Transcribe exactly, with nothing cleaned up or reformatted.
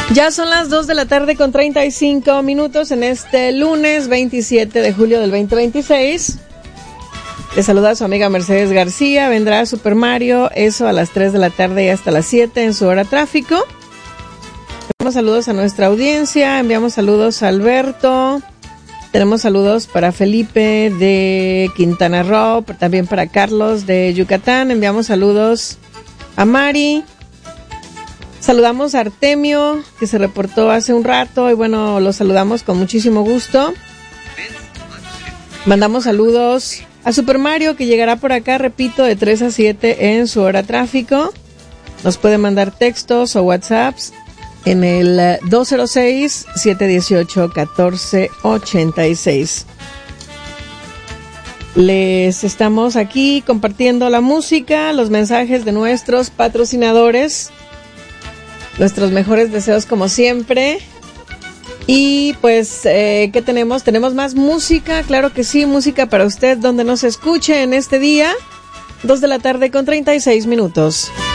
Ya son las dos de la tarde con treinta y cinco minutos en este lunes veintisiete de julio del veinte veintiséis. Les saluda a su amiga Mercedes García. Vendrá Super Mario, eso a las tres de la tarde y hasta las siete en su hora tráfico. Enviamos saludos a nuestra audiencia, enviamos saludos a Alberto, tenemos saludos para Felipe de Quintana Roo, también para Carlos de Yucatán, enviamos saludos a Mari. Saludamos a Artemio, que se reportó hace un rato, y bueno, lo saludamos con muchísimo gusto. Mandamos saludos a Super Mario, que llegará por acá, repito, de tres a siete en su hora tráfico. Nos puede mandar textos o WhatsApps en el dos cero seis, siete uno ocho, uno cuatro ocho seis. Les estamos aquí compartiendo la música, los mensajes de nuestros patrocinadores, nuestros mejores deseos como siempre. Y pues, eh, ¿qué tenemos? Tenemos más música, claro que sí, música para usted donde nos escuche en este día, dos de la tarde con treinta y seis minutos.